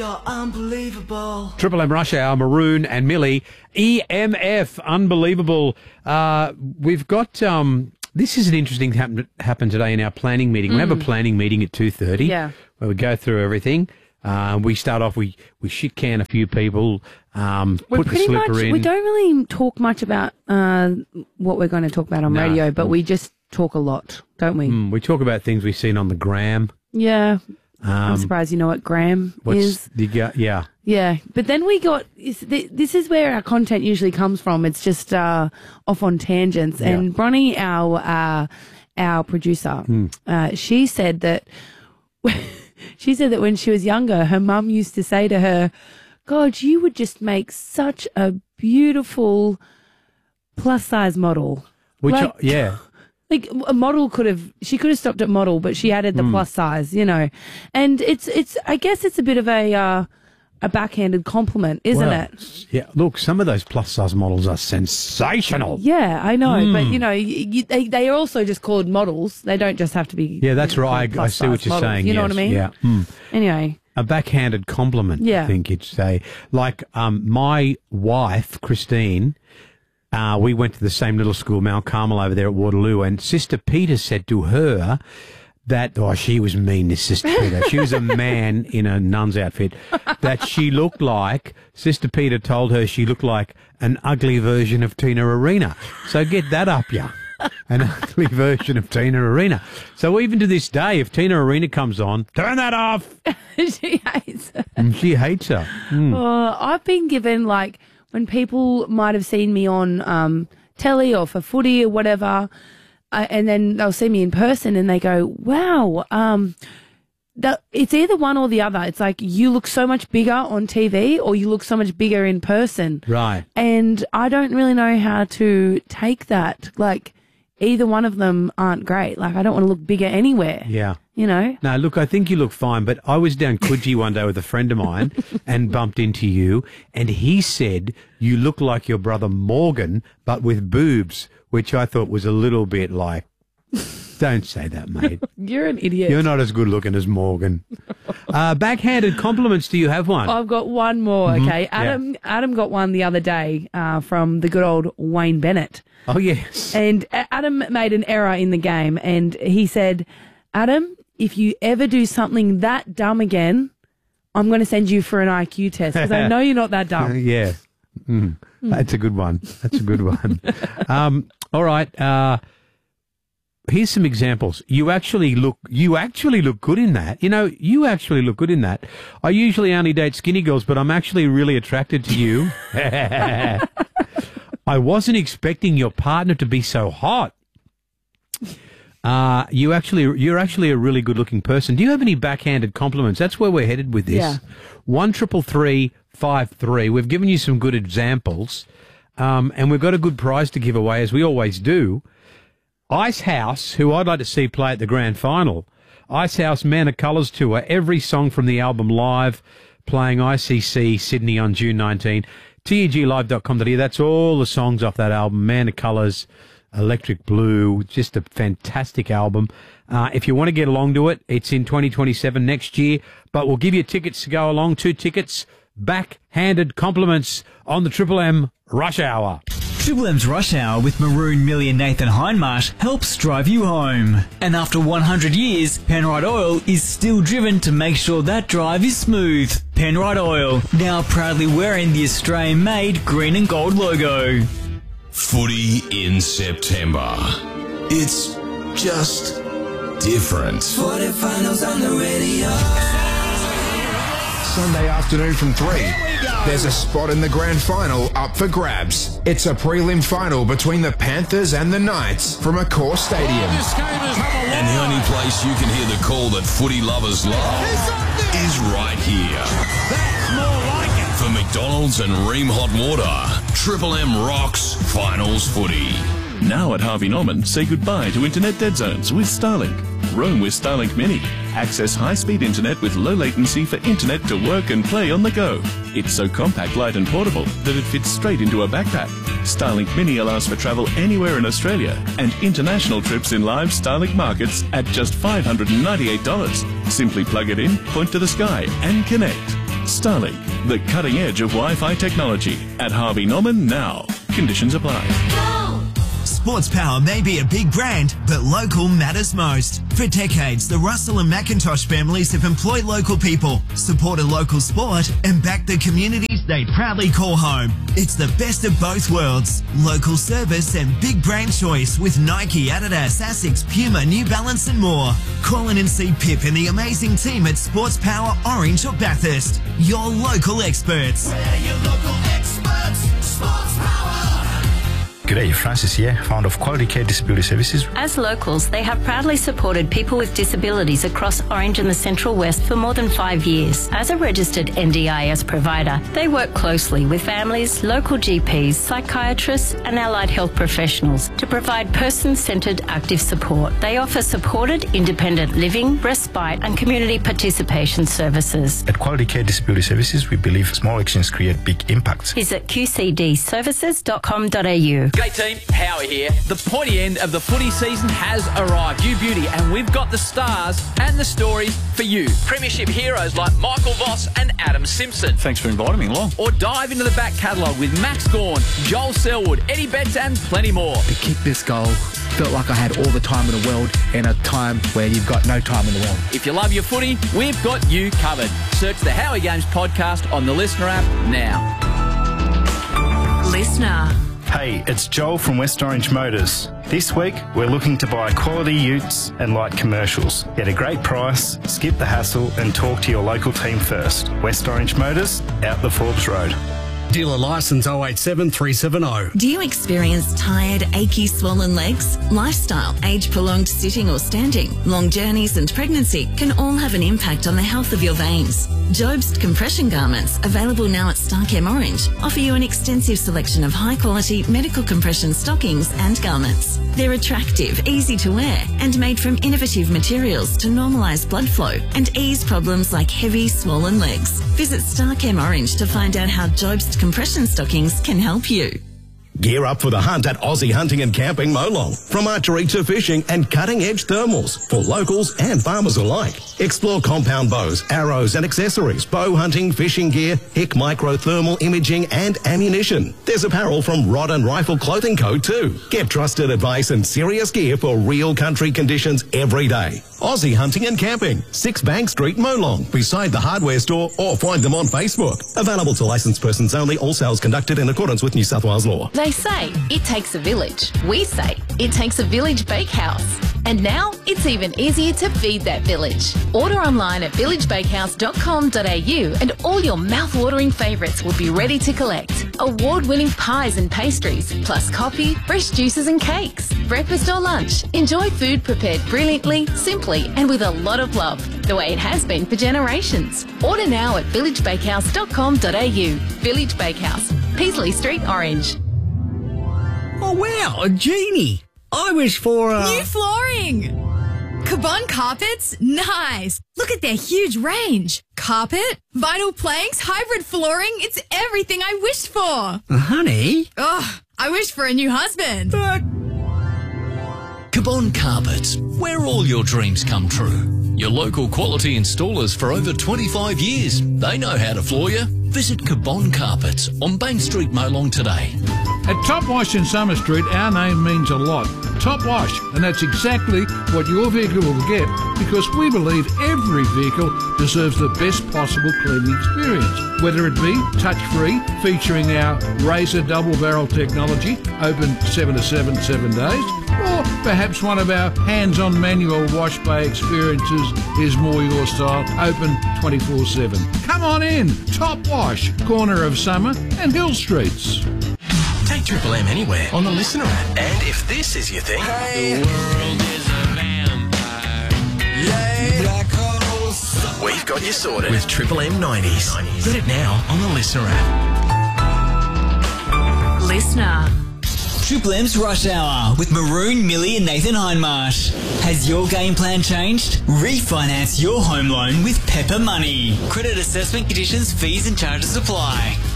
You're unbelievable. Triple M Rush Hour, Maroon and Millie. EMF, unbelievable. We've got, this is an interesting thing happen today in our planning meeting. We have a planning meeting at 2:30. Yeah. Where we go through everything. We start off, we shit can a few people, put the slipper in. We don't really talk much about what we're going to talk about on radio, but we just talk a lot, don't we? We talk about things we've seen on the gram. Yeah. I'm surprised you know what gram is. Yeah. Yeah, but then we got, this is where our content usually comes from. It's just off on tangents. Yeah. And Bronnie, our producer, she said that when she was younger, her mum used to say to her, God, you would just make such a beautiful plus-size model. Yeah. Like a model she could have stopped at model, but she added the plus size, you know. And I guess it's a bit of a backhanded compliment, isn't it? Yeah. Look, some of those plus size models are sensational. Yeah, I know. But, you know, they are also just called models. They don't just have to be. Yeah, that's right. I see what you're saying. You know what I mean? Yeah. Anyway. A backhanded compliment, I think you'd say. Like my wife, Christine, we went to the same little school, Mount Carmel, over there at Waterloo, and Sister Peter said to her that, she was mean, this Sister Peter. She was a man in a nun's outfit, that she looked like, Sister Peter told her she looked like an ugly version of Tina Arena. So get that up, ya. An ugly version of Tina Arena. So even to this day, if Tina Arena comes on, turn that off. She hates her. She hates her. I've been given, like, when people might have seen me on telly or for footy or whatever, and then they'll see me in person and they go, wow, it's either one or the other. It's like, you look so much bigger on TV or you look so much bigger in person. Right. And I don't really know how to take that. Like, either one of them aren't great. Like, I don't want to look bigger anywhere. Yeah. You know? No, look, I think you look fine, but I was down Coogee one day with a friend of mine and bumped into you, and he said you look like your brother Morgan, but with boobs, which I thought was a little bit like, don't say that, mate. You're an idiot. You're not as good looking as Morgan. Backhanded compliments, do you have one? I've got one more, okay? Adam got one the other day from the good old Wayne Bennett. Oh, yes. And Adam made an error in the game, and he said, Adam, if you ever do something that dumb again, I'm going to send you for an IQ test, because I know you're not that dumb. Yeah. That's a good one. That's a good one. All right. Here's some examples. You actually look good in that. You know, you actually look good in that. I usually only date skinny girls, but I'm actually really attracted to you. I wasn't expecting your partner to be so hot. You're actually a really good looking person. Do you have any backhanded compliments? That's where we're headed with this. Yeah. 1-333-53. We've given you some good examples, and we've got a good prize to give away, as we always do. Ice House, who I'd like to see play at the grand final. Ice House Man of Colours Tour. Every song from the album live, playing ICC Sydney on June 19. TEGlive.com.au. That's all the songs off that album. Man of Colours, Electric Blue, just a fantastic album. If you want to get along to it, it's in 2027 next year, but we'll give you tickets to go along. 2 tickets, backhanded compliments on the Triple M Rush Hour. Triple M's Rush Hour with Maroon, Millie and Nathan Hindmarsh helps drive you home. And after 100 years, Penrite Oil is still driven to make sure that drive is smooth. Penrite Oil, now proudly wearing the Australian-made green and gold logo. Footy in September. It's just different. Footy finals on the radio. Sunday afternoon from 3. There's a spot in the grand final up for grabs. It's a prelim final between the Panthers and the Knights from Accor Stadium. And the only place you can hear the call that footy lovers love is right here. That's more like it. For McDonald's and Ream Hot Water, Triple M rocks finals footy. Now at Harvey Norman, say goodbye to internet dead zones with Starlink. Roam with Starlink Mini. Access high-speed internet with low latency for internet to work and play on the go. It's so compact, light and portable that it fits straight into a backpack. Starlink Mini allows for travel anywhere in Australia and international trips in live Starlink markets at just $598. Simply plug it in, point to the sky and connect. Starlink, the cutting edge of Wi-Fi technology. At Harvey Norman now. Conditions apply. Sports Power may be a big brand, but local matters most. For decades, the Russell and McIntosh families have employed local people, supported local sport, and backed the communities they proudly call home. It's the best of both worlds. Local service and big brand choice with Nike, Adidas, Asics, Puma, New Balance and more. Call in and see Pip and the amazing team at Sports Power, Orange or Bathurst. Your local experts. We're your local experts. Sports Power. G'day, Francis here, founder of Quality Care Disability Services. As locals, they have proudly supported people with disabilities across Orange and the Central West for more than 5 years. As a registered NDIS provider, they work closely with families, local GPs, psychiatrists and allied health professionals to provide person-centred active support. They offer supported independent living, respite and community participation services. At Quality Care Disability Services, we believe small actions create big impacts. Visit qcdservices.com.au. G'day team, Howie here. The pointy end of the footy season has arrived, you beauty, and we've got the stars and the stories for you. Premiership heroes like Michael Voss and Adam Simpson. Thanks for inviting me along. Or dive into the back catalogue with Max Gawn, Joel Selwood, Eddie Betts and plenty more. To kick this goal, felt like I had all the time in the world in a time where you've got no time in the world. If you love your footy, we've got you covered. Search the Howie Games podcast on the Listener app now. Listener. Hey, it's Joel from West Orange Motors. This week, we're looking to buy quality utes and light commercials. Get a great price, skip the hassle and talk to your local team first. West Orange Motors, out the Forbes Road. Dealer licence 087370. Do you experience tired, achy, swollen legs? Lifestyle, age, prolonged sitting or standing, long journeys and pregnancy can all have an impact on the health of your veins. Jobst compression garments, available now at Starchem Orange, offer you an extensive selection of high-quality medical compression stockings and garments. They're attractive, easy to wear, and made from innovative materials to normalise blood flow and ease problems like heavy, swollen legs. Visit Starchem Orange to find out how Jobst compression stockings can help you. Gear up for the hunt at Aussie Hunting and Camping Molong. From archery to fishing and cutting-edge thermals for locals and farmers alike. Explore compound bows, arrows and accessories, bow hunting, fishing gear, HIC micro thermal imaging and ammunition. There's apparel from Rod and Rifle Clothing Co. too. Get trusted advice and serious gear for real country conditions every day. Aussie Hunting and Camping, 6 Bank Street, Molong, beside the hardware store, or find them on Facebook. Available to licensed persons only, all sales conducted in accordance with New South Wales law. They say it takes a village. We say it takes a village bakehouse. And now it's even easier to feed that village. Order online at villagebakehouse.com.au and all your mouth-watering favourites will be ready to collect. Award-winning pies and pastries, plus coffee, fresh juices and cakes. Breakfast or lunch, enjoy food prepared brilliantly, simply and with a lot of love, the way it has been for generations. Order now at villagebakehouse.com.au. Village Bakehouse, Peasley Street, Orange. Oh wow, a genie! I wish for new flooring! Cabon carpets? Nice! Look at their huge range. Carpet, vinyl planks, hybrid flooring. It's everything I wished for. Honey? Oh, I wish for a new husband. Cabon Carpets, where all your dreams come true. Your local quality installers for over 25 years. They know how to floor you. Visit Cabon Carpets on Bank Street, Molong today. At Top Wash in Summer Street, our name means a lot. Top Wash, and that's exactly what your vehicle will get because we believe every vehicle deserves the best possible cleaning experience. Whether it be touch-free, featuring our Razor double-barrel technology, open 7 to 7 days, or perhaps one of our hands-on manual wash bay experiences is more your style, open 24/7. Come on in, Top Wash, corner of Summer and Hill Streets. Take Triple M anywhere on the Listener app. And if this is your thing... Hey. The world is a vampire. Yay. Black holes. We've got you sorted with Triple M 90s. Get it now on the Listener app. Listener. Triple M's Rush Hour with Maroon, Millie and Nathan Hindmarsh. Has your game plan changed? Refinance your home loan with Pepper Money. Credit assessment conditions, fees and charges apply.